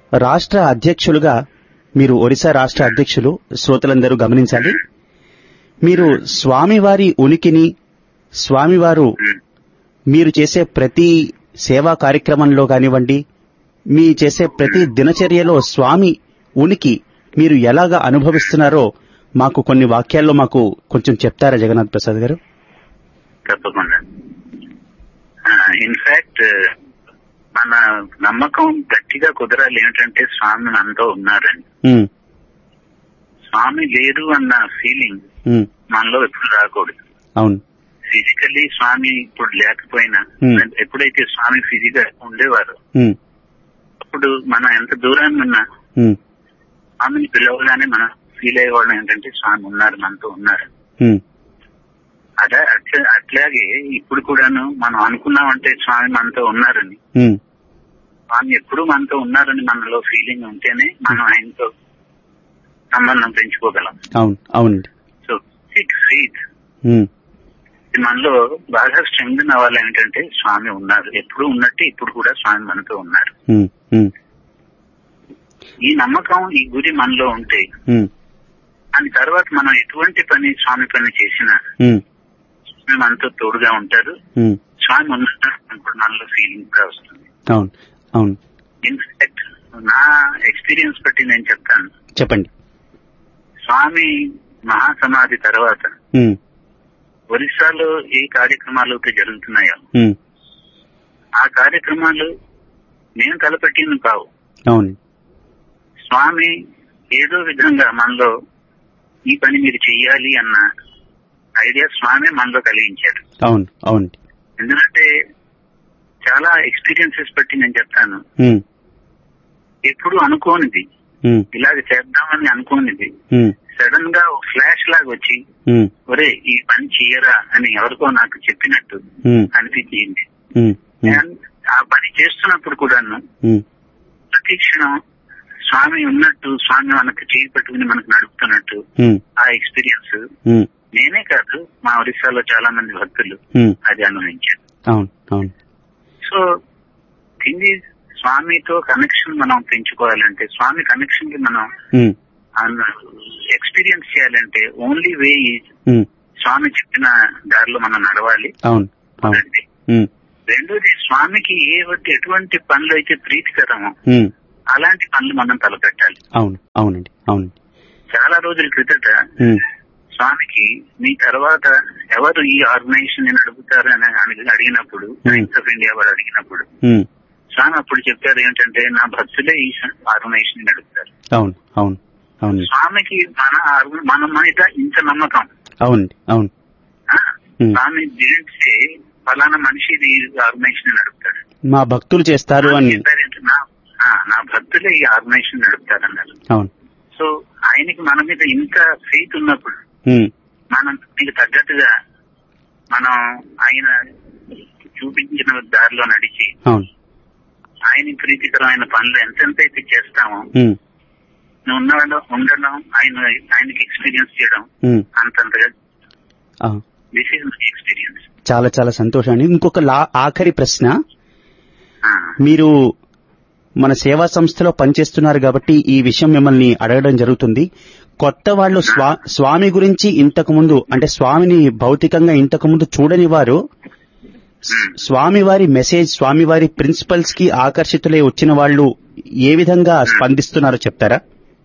రాష్ట్ర అధ్యక్షులుగా మీరు, ఒరిస్సా రాష్ట్ర అధ్యక్షులు, శ్రోతలందరూ గమనించాలి, మీరు స్వామివారి ఉనికిని, స్వామివారు మీరు చేసే ప్రతి సేవా కార్యక్రమంలో కానివ్వండి, మీ చేసే ప్రతి దినచర్యలో స్వామి ఉనికి మీరు ఎలాగా అనుభవిస్తున్నారో మాకు కొన్ని వాక్యాల్లో మాకు కొంచెం చెప్తారా జగన్నాథ్ ప్రసాద్ గారు?
తప్పకుండా. ఇన్ఫాక్ట్ మన నమ్మకం గట్టిగా కుదరాలి ఏమిటంటే స్వామి మనతో ఉన్నారని. స్వామి లేరు అన్న ఫీలింగ్ మనలో ఎప్పుడు రాకూడదు.
అవును.
ఫిజికల్లీ స్వామి ఇప్పుడు లేకపోయినా, ఎప్పుడైతే స్వామి ఫిజికల్ ఉండేవారు అప్పుడు మనం ఎంత దూరాన్ని ఉన్నా స్వామిని పిలవగానే మనం ఫీల్ అయ్యేవాళ్ళం ఏంటంటే స్వామి ఉన్నారు, మనతో ఉన్నారు. అట్లాగే ఇప్పుడు కూడాను మనం అనుకున్నామంటే స్వామి మనతో ఉన్నారని, స్వామి ఎప్పుడు మనతో ఉన్నారని మనలో ఫీలింగ్ ఉంటేనే మనం ఆయనతో సంబంధం పెంచుకోగలం.
అవునండి.
సో ఫెయిత్ మనలో బాగా స్ట్రెంగ్త్ అవ్వాలి ఏంటంటే స్వామి ఉన్నారు, ఎప్పుడు ఉన్నట్టు ఇప్పుడు కూడా స్వామి మనతో ఉన్నారు. ఈ నమ్మకం, ఈ గురి మనలో ఉంటే దాని తర్వాత మనం ఎటువంటి పని స్వామి పని చేసినా స్వామి మనతో తోడుగా ఉంటారు. స్వామి ఉన్నట్టు మనలో ఫీలింగ్ కూడా వస్తుంది. ఇన్ఫాక్ట్ నా ఎక్స్పీరియన్స్ బట్టి నేను చెప్తాను.
చెప్పండి.
స్వామి మహాసమాధి తర్వాత ఒరిస్సాలో ఏ కార్యక్రమాలు అయితే జరుగుతున్నాయో ఆ కార్యక్రమాలు నేను తలపెట్టింది కావు. స్వామి ఏదో విధంగా మనలో ఈ పని మీరు చెయ్యాలి అన్న ఐడియా స్వామి మనలో కలిగించారు. ఎందుకంటే చాలా ఎక్స్పీరియన్సెస్ బట్టి నేను చెప్తాను, ఎప్పుడు అనుకోనిది ఇలాగ చేద్దామని అనుకోనిది సడన్ గా ఒక ఫ్లాష్ లాగా వచ్చి ఒరే ఈ పని చెయ్యరా అని ఎవరికో నాకు చెప్పినట్టు అనిపించింది. ఆ పని చేస్తున్నప్పుడు కూడాను ప్రతి క్షణం స్వామి ఉన్నట్టు, స్వామి మనకు చేయి పట్టుకుని మనకు నడుపుతున్నట్టు ఆ ఎక్స్పీరియన్స్ నేనే కాదు మా ఒరిస్సాలో చాలా మంది భక్తులు అది అనుభవించారు. సో థింగ్ ఈజ్ స్వామితో కనెక్షన్ మనం పెంచుకోవాలంటే, స్వామి కనెక్షన్ కి మనం ఎక్స్పీరియన్స్ చేయాలంటే ఓన్లీ వే ఈజ్ స్వామి చెప్పిన దారిలో మనం నడవాలి. రెండోది స్వామికి ఎటువంటి పనులు అయితే ప్రీతికరమో అలాంటి పనులు మనం తలపెట్టాలి.
అవునండి.
చాలా రోజుల క్రితట స్వామికి మీ తర్వాత ఎవరు ఈ ఆర్గనైజేషన్ ని నడుపుతారు అని అడిగినప్పుడు, టైమ్స్ ఆఫ్ ఇండియా వారు అడిగినప్పుడు స్వామి అప్పుడు చెప్పారు ఏంటంటే నా భక్తులే ఈ ఆర్గనైజేషన్ ని నడుపుతారు. స్వామికి మన మీద ఇంత నమ్మకం. స్వామి జీవించే ఫలానా మనిషి ఈ ఆర్గనైజేషన్ నడుపుతాడు,
మా భక్తులు చేస్తారు అని
నా భక్తులే ఈ ఆర్గనైజేషన్ నడుపుతారన్నారు. సో ఆయనకి మన మీద ఇంత ఫెయిత్ ఉన్నప్పుడు మనం మీకు తగ్గట్టుగా మనం ఆయన చూపించిన దారిలో నడిచి ఆయన ప్రీతికరమైన పనులు ఎంతెంత అయితే చేస్తామో ఉండడం, ఆయనకి ఎక్స్పీరియన్స్ చేయడం అంతంతగా. This is my experience.
చాలా చాలా సంతోషం అండి. ఇంకొక ఆఖరి ప్రశ్న, మీరు మన సేవా సంస్థలో పనిచేస్తున్నారు కాబట్టి ఈ విషయం మిమ్మల్ని అడగడం జరుగుతుంది. కొత్త వాళ్ళు స్వామి గురించి ఇంతకు ముందు, అంటే స్వామిని భౌతికంగా ఇంతకు ముందు చూడని వారు స్వామివారి మెసేజ్, స్వామివారి ప్రిన్సిపల్స్ కి ఆకర్షితులై వచ్చిన వాళ్ళు ఏ విధంగా స్పందిస్తున్నారో చెప్తారా?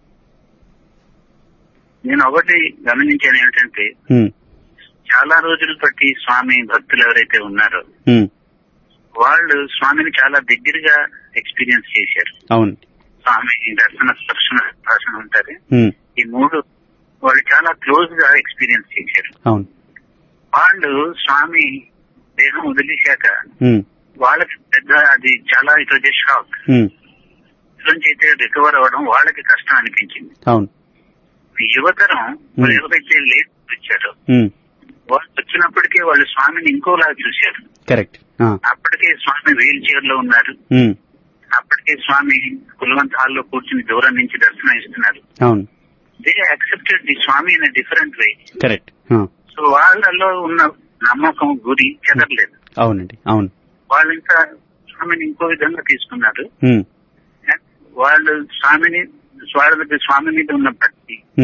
నేను ఒకటి గమనించాను ఏమిటంటే చాలా రోజులు బట్టి స్వామి భక్తులు ఎవరైతే ఉన్నారో వాళ్ళు స్వామిని చాలా దగ్గరగా ఎక్స్పీరియన్స్ చేశారు. స్వామి దర్శన, స్పర్శన, భాషణ ఉంటారు, ఈ మూడు వాళ్ళు చాలా క్లోజ్ గా ఎక్స్పీరియన్స్ చేశారు. వాళ్ళు స్వామి దేహం వదిలేశాక వాళ్ళకి పెద్ద అది చాలా ఇట్ వాజ్ ఎ షాక్. నుంచి అయితే రికవర్ అవ్వడం వాళ్ళకి కష్టం అనిపించింది. యువతరం ఎవరైతే లేట్ వచ్చారో వాళ్ళు వచ్చినప్పటికీ వాళ్ళు స్వామిని ఇంకోలా చూశారు.
కరెక్ట్.
అప్పటికే స్వామి వీల్ చైర్ లో ఉన్నారు, అప్పటికే స్వామి కులవంత్ హాల్లో కూర్చుని దూరం నుంచి దర్శనం ఇస్తున్నారు. They accepted the Swamy in a different way.
Correct.
So వాళ్ళలో ఉన్న నమ్మకం, గురి చెదరలేదు. వాళ్ళు ఇంకా స్వామిని ఇంకో విధంగా తీసుకున్నారు. వాళ్ళు స్వామి మీద ఉన్న భక్తి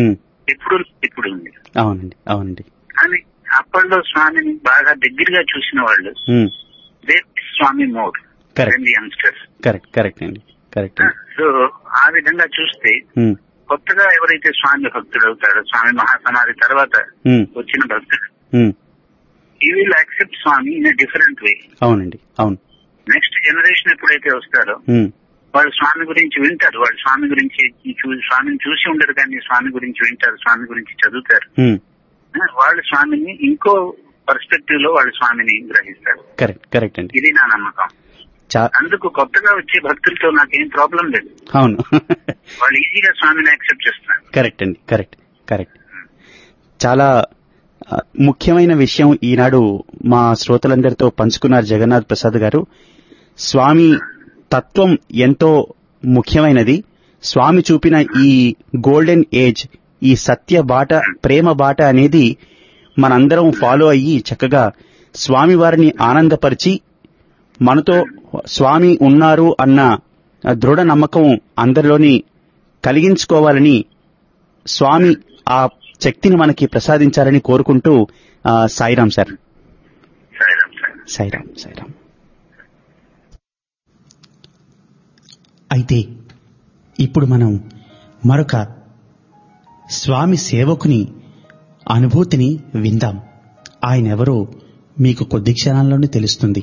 ఇప్పుడు ఉంది.
అవునండి, అవునండి.
కానీ అప్పట్లో స్వామిని బాగా దగ్గరగా చూసిన వాళ్ళు స్వామి మోర్ యంగ్స్టర్స్.
కరెక్ట్ అండి, కరెక్ట్.
సో ఆ విధంగా చూస్తే కొత్తగా ఎవరైతే స్వామి భక్తుడు అవుతాడో, స్వామి మహాసమాధి తర్వాత వచ్చిన భక్తుడు, ఈ will accept Swamy in a different way.
అవునండి, అవును.
నెక్స్ట్ జనరేషన్ ఎప్పుడైతే వస్తారో వాళ్ళు స్వామి గురించి వింటారు, వాళ్ళు స్వామి గురించి స్వామిని చూసి ఉండరు కానీ స్వామి గురించి వింటారు, స్వామి గురించి చదువుతారు. వాళ్ళు స్వామిని ఇంకో పర్స్పెక్టివ్ లో వాళ్ళు స్వామిని గ్రహిస్తారు.
కరెక్ట్ అండి.
ఇది నా నమ్మకం. అందుకు కొత్తగా వచ్చే భక్తులతో నాకేం ప్రాబ్లం లేదు.
అవును,
వాళ్ళు ఈజీగా స్వామిని యాక్సెప్ట్ చేస్తున్నారు.
కరెక్ట్ అండి, కరెక్ట్. చాలా ముఖ్యమైన విషయం ఈనాడు మా శ్రోతలందరితో పంచుకున్నారు జగన్నాథ్ ప్రసాద్ గారు. స్వామి తత్వం ఎంతో ముఖ్యమైనది. స్వామి చూపిన ఈ గోల్డెన్ ఏజ్, ఈ సత్య బాట, ప్రేమ బాట అనేది మనందరం ఫాలో అయ్యి చక్కగా స్వామి వారిని ఆనందపరిచి మనతో స్వామి ఉన్నారు అన్న దృఢ నమ్మకం అందరిలోని కలిగించుకోవాలని స్వామి ఆ శక్తిని మనకి ప్రసాదించాలని కోరుకుంటూ సాయిరాం సార్. సాయిరాం. అయితే ఇప్పుడు మనం మరొక స్వామి సేవకుని అనుభూతిని విందాం. ఆయన ఎవరో మీకు కొద్ది క్షణాల్లోనే తెలుస్తుంది.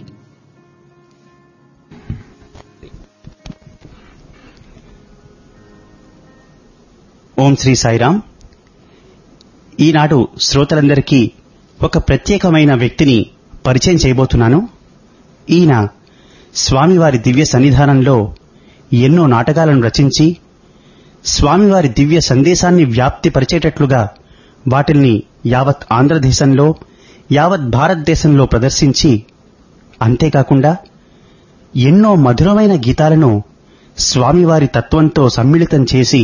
ఓం శ్రీ సాయిరాం. ఈనాడు శ్రోతలందరికీ ఒక ప్రత్యేకమైన వ్యక్తిని పరిచయం చేయబోతున్నాను. ఈయన స్వామివారి దివ్య సన్నిధానంలో ఎన్నో నాటకాలను రచించి స్వామివారి దివ్య సందేశాన్ని వ్యాప్తిపరిచేటట్లుగా వాటిల్ని యావత్ ఆంధ్రదేశంలో, యావత్ భారతదేశంలో ప్రదర్శించి, అంతేకాకుండా ఎన్నో మధురమైన గీతాలను స్వామివారి తత్వంతో సమ్మిళితం చేసి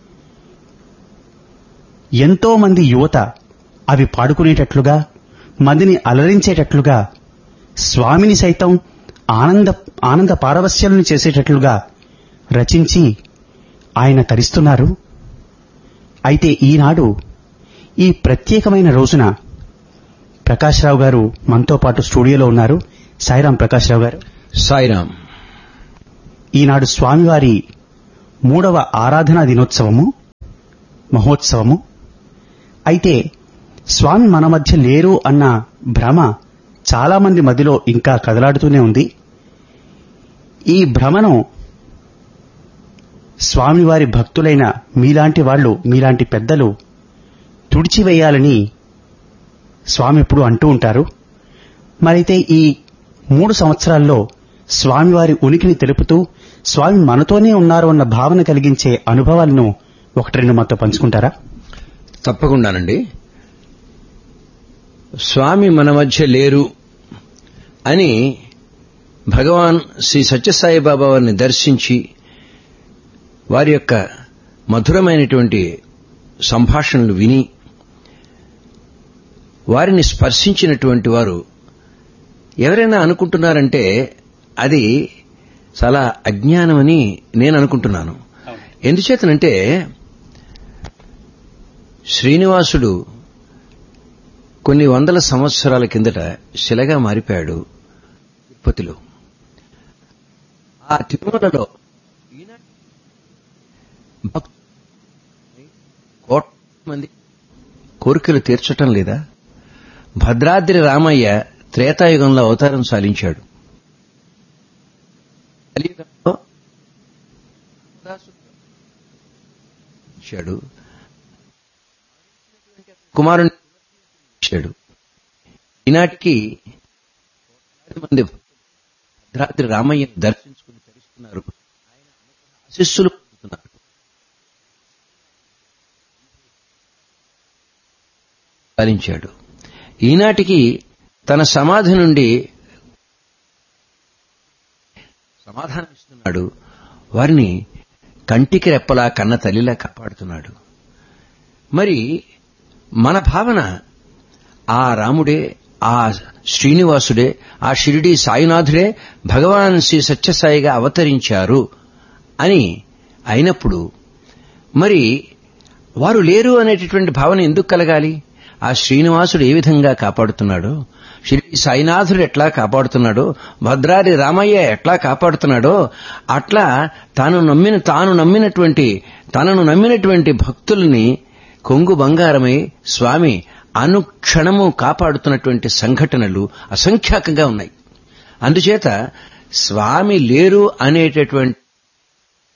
ఎంతో మంది యువత అవి పాడుకునేటట్లుగా, మందిని అలరించేటట్లుగా, స్వామిని సైతం ఆనంద పారవస్యాలను చేసేటట్లుగా రచించి ఆయన తరిస్తున్నారు. అయితే ఈనాడు ఈ ప్రత్యేకమైన రోజున ప్రకాష్ రావు గారు మనతో పాటు స్టూడియోలో ఉన్నారు. సాయిరాం ప్రకాష్ రావు గారు.
సాయిరాం.
ఈనాడు స్వామివారి 3వ ఆరాధనా దినోత్సవము, మహోత్సవము. అయితే స్వామి మన మధ్య లేరు అన్న భ్రమ చాలా మంది మధ్యలో ఇంకా కదలాడుతూనే ఉంది. ఈ భ్రమను స్వామివారి భక్తులైన మీలాంటి వాళ్ళు, మీలాంటి పెద్దలు తుడిచివేయాలని స్వామి ఎప్పుడు అంటూ ఉంటారు. మరైతే ఈ 3 సంవత్సరాల్లో స్వామివారి ఉనికిని తెలుపుతూ స్వామి మనతోనే ఉన్నారు అన్న భావన కలిగించే అనుభవాలను 1-2 మాతో పంచుకుంటారా?
తప్పకుండానండి. స్వామి మన మధ్య లేరు అని భగవాన్ శ్రీ సత్యసాయిబాబా వారిని దర్శించి వారి యొక్క మధురమైనటువంటి సంభాషణలు విని వారిని స్పర్శించినటువంటి వారు ఎవరైనా అనుకుంటున్నారంటే అది చాలా అజ్ఞానమని నేను అనుకుంటున్నాను. ఎందుచేతనంటే శ్రీనివాసుడు కొన్ని వందల సంవత్సరాల కిందట శిలగా మారిపోయాడు తిరుపతిలో. ఆ తిరుమలలో కోట్ల మంది కోరికలు తీర్చటం లేదా? భద్రాద్రి రామయ్య త్రేతాయుగంలో అవతారం సాలించాడు. కలియుగంలో కుమారుని ఇచ్చాడు. ఈనాటికి మంది భద్రాద్రి రామయ్యను దర్శించుకుని తరిస్తున్నారు, ఆయన ఆశీస్సులు పొందుతున్నారు. పాలించాడు. ఈనాటికి తన సమాధి నుండి సమాధానం ఇస్తున్నాడు. వారిని కంటికి రెప్పలా కన్న తల్లిలా కాపాడుతున్నాడు. మరి మన భావన ఆ రాముడే, ఆ శ్రీనివాసుడే, ఆ షిరిడీ సాయినాథుడే భగవాన్ శ్రీ సత్యసాయిగా అవతరించారు అని అయినప్పుడు మరి వారు లేరు అనేటటువంటి భావన ఎందుకు కలగాలి? ఆ శ్రీనివాసుడు ఏ విధంగా కాపాడుతున్నాడో, శ్రీ సాయినాథుడు ఎట్లా కాపాడుతున్నాడో, భద్రారి రామయ్య ఎట్లా కాపాడుతున్నాడో, అట్లా తనను నమ్మినటువంటి భక్తుల్ని కొంగు బంగారమై స్వామి అనుక్షణము కాపాడుతున్నటువంటి సంఘటనలు అసంఖ్యాకంగా ఉన్నాయి. అందుచేత స్వామి లేరు అనేటటువంటి